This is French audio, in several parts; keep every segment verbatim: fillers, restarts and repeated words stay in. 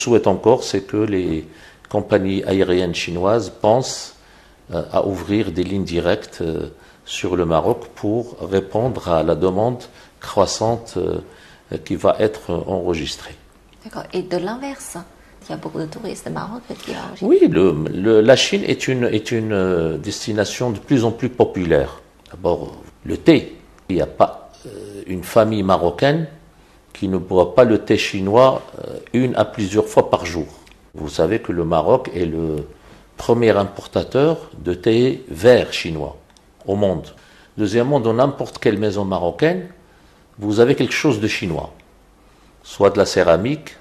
souhaite encore, c'est que les compagnies aériennes chinoises pensent euh, à ouvrir des lignes directes euh, sur le Maroc pour répondre à la demande croissante euh, qui va être enregistrée. D'accord. Et de l'inverse, il y a beaucoup de touristes au Maroc qui enregistrent. Oui, le, le, la Chine est une, est une euh, destination de plus en plus populaire. D'abord, le thé. Il n'y a pas euh, une famille marocaine qui ne boit pas le thé chinois euh, une à plusieurs fois par jour. Vous savez que le Maroc est le premier importateur de thé vert chinois au monde. Deuxièmement, dans n'importe quelle maison marocaine, vous avez quelque chose de chinois. Soit de la céramique,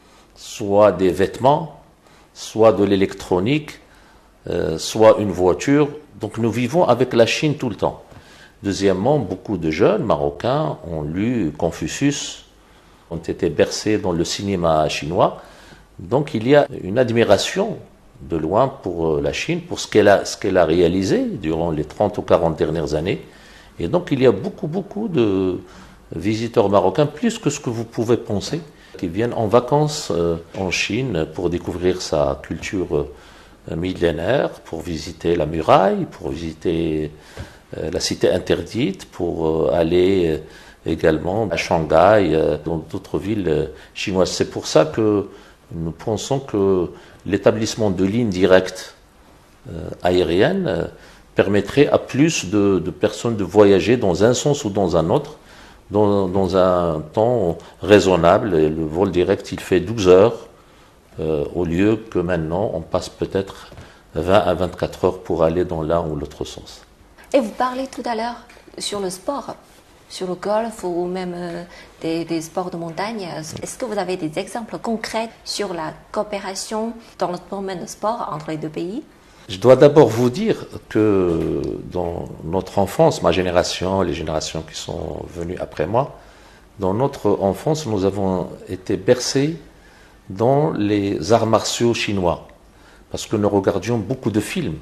soit des vêtements, soit de l'électronique, euh, soit une voiture. Donc nous vivons avec la Chine tout le temps. Deuxièmement, beaucoup de jeunes marocains ont lu Confucius, ont été bercés dans le cinéma chinois. Donc il y a une admiration de loin pour la Chine, pour ce qu'elle a, ce qu'elle a réalisé durant les trente ou quarante dernières années. Et donc il y a beaucoup, beaucoup de visiteurs marocains, plus que ce que vous pouvez penser, qui viennent en vacances euh, en Chine pour découvrir sa culture euh, millénaire, pour visiter la muraille, pour visiter euh, la cité interdite, pour euh, aller euh, également à Shanghai, euh, dans d'autres villes euh, chinoises. C'est pour ça que nous pensons que l'établissement de lignes directes euh, aériennes euh, permettrait à plus de, de personnes de voyager dans un sens ou dans un autre, dans, dans un temps raisonnable. Et le vol direct, il fait douze heures, euh, au lieu que maintenant, on passe peut-être vingt à vingt-quatre heures pour aller dans l'un ou l'autre sens. Et vous parlez tout à l'heure sur le sport, sur le golf ou même euh, des, des sports de montagne. Est-ce que vous avez des exemples concrets sur la coopération dans le domaine de sport entre les deux pays? Je dois d'abord vous dire que dans notre enfance, ma génération, les générations qui sont venues après moi, dans notre enfance, nous avons été bercés dans les arts martiaux chinois, parce que nous regardions beaucoup de films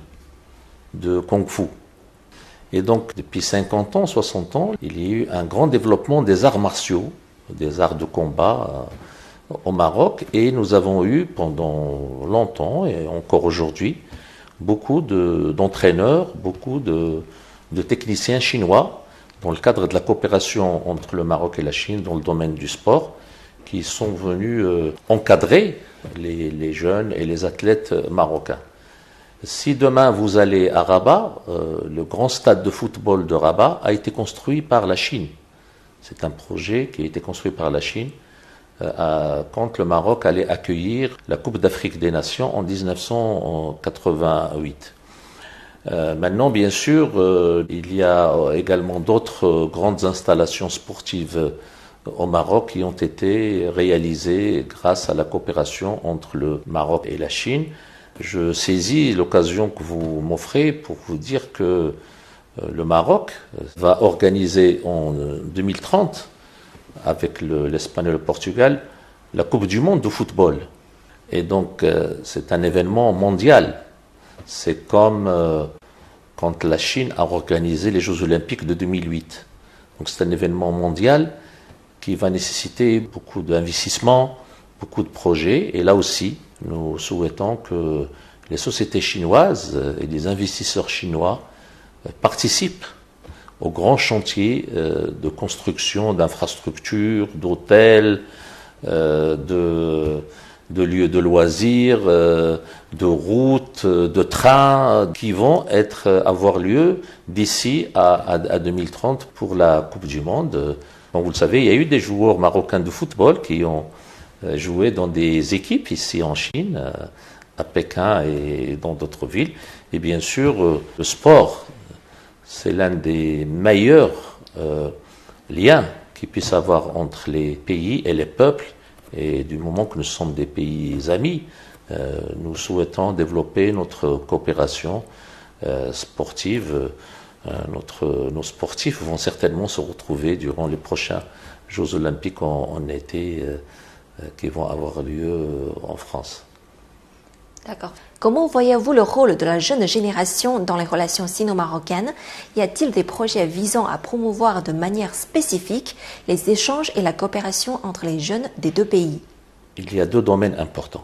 de kung-fu. Et donc, depuis cinquante ans, soixante ans, il y a eu un grand développement des arts martiaux, des arts de combat euh, au Maroc, et nous avons eu pendant longtemps, et encore aujourd'hui, beaucoup de, d'entraîneurs, beaucoup de, de techniciens chinois dans le cadre de la coopération entre le Maroc et la Chine dans le domaine du sport, qui sont venus euh, encadrer les, les jeunes et les athlètes marocains. Si demain vous allez à Rabat, euh, le grand stade de football de Rabat a été construit par la Chine. C'est un projet qui a été construit par la Chine euh, à, quand le Maroc allait accueillir la Coupe d'Afrique des Nations en dix-neuf cent quatre-vingt-huit. Euh, maintenant, bien sûr, euh, il y a également d'autres euh, grandes installations sportives euh, au Maroc qui ont été réalisées grâce à la coopération entre le Maroc et la Chine. Je saisis l'occasion que vous m'offrez pour vous dire que euh, le Maroc va organiser en euh, deux mille trente, avec le, l'Espagne et le Portugal, la Coupe du Monde de football. Et donc, euh, c'est un événement mondial. C'est comme euh, quand la Chine a organisé les Jeux Olympiques de deux mille huit. Donc, c'est un événement mondial qui va nécessiter beaucoup d'investissements, beaucoup de projets. Et là aussi, nous souhaitons que les sociétés chinoises et les investisseurs chinois participent au grand chantier de construction d'infrastructures, d'hôtels, de, de lieux de loisirs, de routes, de trains qui vont être, avoir lieu d'ici à, à, à deux mille trente pour la Coupe du Monde. Comme vous le savez, il y a eu des joueurs marocains de football qui ont joué dans des équipes ici en Chine, à Pékin et dans d'autres villes. Et bien sûr, le sport, c'est l'un des meilleurs euh, liens qu'il puisse avoir entre les pays et les peuples. Et du moment que nous sommes des pays amis, euh, nous souhaitons développer notre coopération euh, sportive. Euh, notre, nos sportifs vont certainement se retrouver durant les prochains Jeux Olympiques en, en été euh, qui vont avoir lieu en France. D'accord. Comment voyez-vous le rôle de la jeune génération dans les relations sino-marocaines? Y a-t-il des projets visant à promouvoir de manière spécifique les échanges et la coopération entre les jeunes des deux pays? il y a deux domaines importants.